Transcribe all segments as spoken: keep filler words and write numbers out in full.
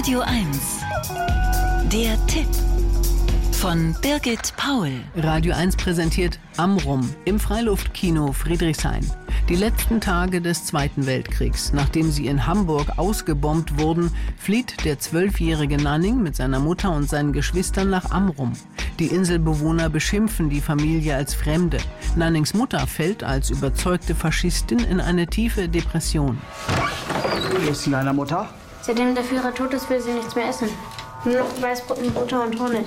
Radio eins. Der Tipp von Birgit Paul. Radio eins präsentiert Amrum im Freiluftkino Friedrichshain. Die letzten Tage des Zweiten Weltkriegs. Nachdem sie in Hamburg ausgebombt wurden, flieht der zwölfjährige Nanning mit seiner Mutter und seinen Geschwistern nach Amrum. Die Inselbewohner beschimpfen die Familie als Fremde. Nannings Mutter fällt als überzeugte Faschistin in eine tiefe Depression. Wie ist denn deiner Mutter? Seitdem der Führer tot ist, will sie nichts mehr essen. Nur noch Weißbrot mit Butter und Honig.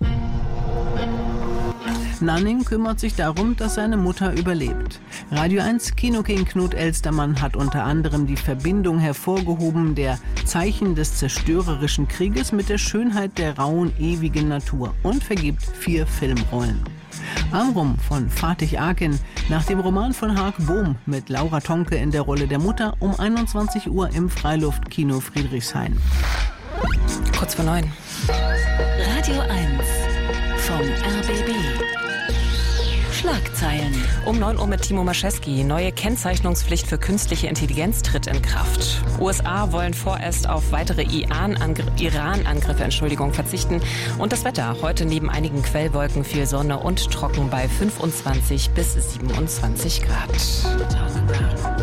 Nanning kümmert sich darum, dass seine Mutter überlebt. Radio eins Kinoking Knut Elstermann hat unter anderem die Verbindung hervorgehoben der Zeichen des zerstörerischen Krieges mit der Schönheit der rauen, ewigen Natur und vergibt vier Filmrollen. Amrum von Fatih Akin nach dem Roman von Hark Bohm mit Laura Tonke in der Rolle der Mutter um einundzwanzig Uhr im Freiluftkino Friedrichshain. Kurz vor neun. Radio eins vom R B B. Schlagzeilen. Um neun Uhr mit Timo Maschewski. Neue Kennzeichnungspflicht für künstliche Intelligenz tritt in Kraft. U S A wollen vorerst auf weitere Iran-Angriffe Entschuldigung, verzichten. Und das Wetter. Heute neben einigen Quellwolken viel Sonne und trocken bei fünfundzwanzig bis siebenundzwanzig Grad.